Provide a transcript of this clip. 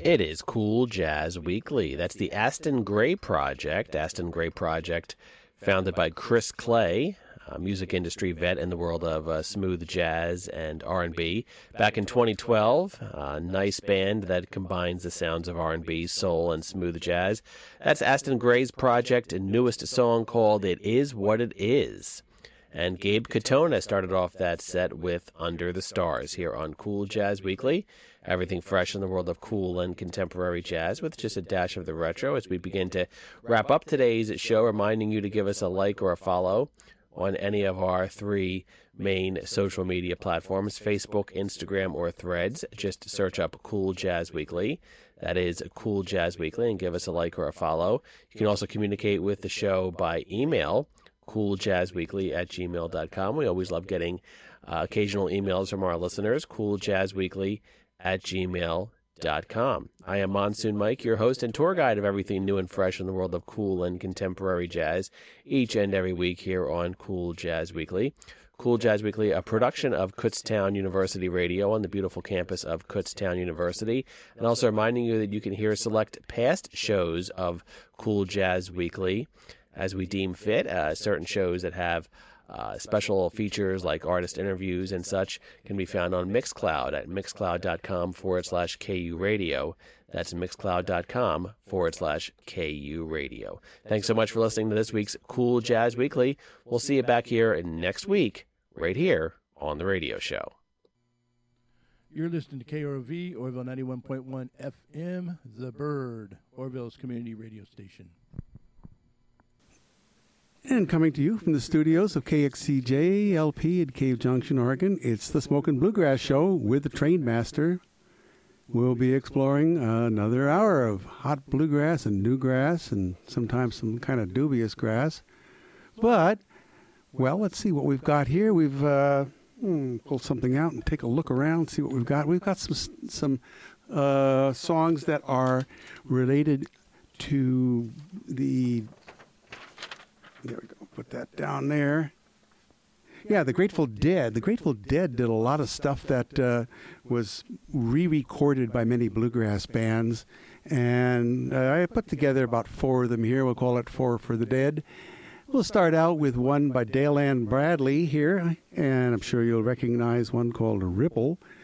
It is Cool Jazz Weekly. That's the Aston Gray Project. Aston Gray Project, founded by Chris Clay, a music industry vet in the world of smooth jazz and R&B. Back in 2012, a nice band that combines the sounds of R&B, soul, and smooth jazz. That's Aston Gray's project and newest song called It Is What It Is. And Gabe Katona started off that set with Under the Stars here on Cool Jazz Weekly. Everything fresh in the world of cool and contemporary jazz with just a dash of the retro as we begin to wrap up today's show, reminding you to give us a like or a follow on any of our three main social media platforms, Facebook, Instagram, or Threads. Just search up Cool Jazz Weekly. That is Cool Jazz Weekly, and give us a like or a follow. You can also communicate with the show by email, cooljazzweekly@gmail.com. We always love getting occasional emails from our listeners, cooljazzweekly@gmail.com. I am Monsoon Mike, your host and tour guide of everything new and fresh in the world of cool and contemporary jazz, each and every week here on Cool Jazz Weekly. Cool Jazz Weekly, a production of Kutztown University Radio on the beautiful campus of Kutztown University, and also reminding you that you can hear select past shows of Cool Jazz Weekly as we deem fit. Certain shows that have special features like artist interviews and such can be found on Mixcloud at mixcloud.com/KU Radio. That's mixcloud.com/KU Radio. Thanks so much for listening to this week's Cool Jazz Weekly. We'll see you back here next week, right here on the radio show. You're listening to KROV, Orville 91.1 FM, The Bird, Orville's community radio station. And coming to you from the studios of KXCJ LP in Cave Junction, Oregon, it's the Smokin' Bluegrass Show with the Train Master. We'll be exploring another hour of hot bluegrass and newgrass and sometimes some kind of dubious grass. But, well, let's see what we've got here. We've pulled something out and take a look around, see what we've got. We've got some songs that are related to the... There we go. Put that down there. Yeah, the Grateful Dead. The Grateful Dead did a lot of stuff that was re-recorded by many bluegrass bands. And I put together about 4 of them here. We'll call it 4 for the Dead. We'll start out with one by Dale Ann Bradley here. And I'm sure you'll recognize one called Ripple.